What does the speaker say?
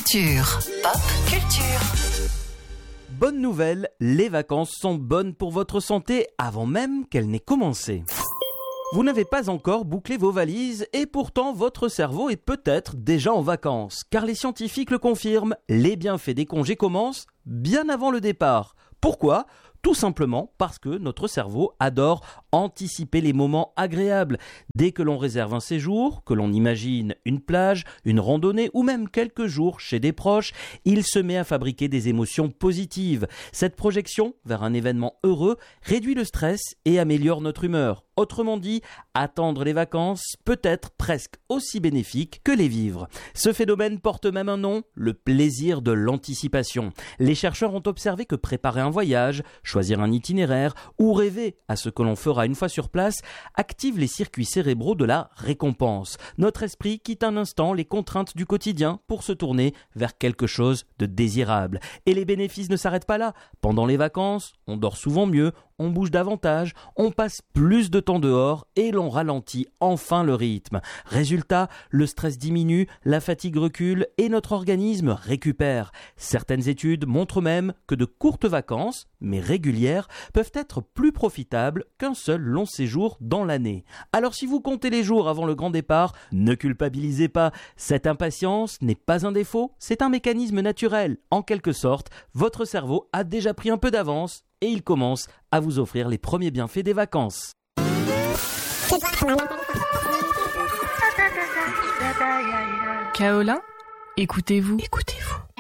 culture. Pop culture. Bonne nouvelle, les vacances sont bonnes pour votre santé avant même qu'elles n'aient commencé. Vous n'avez pas encore bouclé vos valises et pourtant votre cerveau est peut-être déjà en vacances. Car les scientifiques le confirment, les bienfaits des congés commencent bien avant le départ. Pourquoi ? Tout simplement parce que notre cerveau adore anticiper les moments agréables. Dès que l'on réserve un séjour, que l'on imagine une plage, une randonnée ou même quelques jours chez des proches, il se met à fabriquer des émotions positives. Cette projection vers un événement heureux réduit le stress et améliore notre humeur. Autrement dit, attendre les vacances peut être presque aussi bénéfique que les vivre. Ce phénomène porte même un nom, le plaisir de l'anticipation. Les chercheurs ont observé que préparer un voyage, choisir un itinéraire ou rêver à ce que l'on fera une fois sur place active les circuits cérébraux de la récompense. Notre esprit quitte un instant les contraintes du quotidien pour se tourner vers quelque chose de désirable. Et les bénéfices ne s'arrêtent pas là. Pendant les vacances, on dort souvent mieux, on bouge davantage, on passe plus de temps dehors et l'on ralentit enfin le rythme. Résultat, le stress diminue, la fatigue recule et notre organisme récupère. Certaines études montrent même que de courtes vacances, mais régulières, peuvent être plus profitables qu'un seul long séjour dans l'année. Alors si vous comptez les jours avant le grand départ, ne culpabilisez pas. Cette impatience n'est pas un défaut, c'est un mécanisme naturel. En quelque sorte, votre cerveau a déjà pris un peu d'avance et il commence à vous offrir les premiers bienfaits des vacances. Kaolin, écoutez-vous.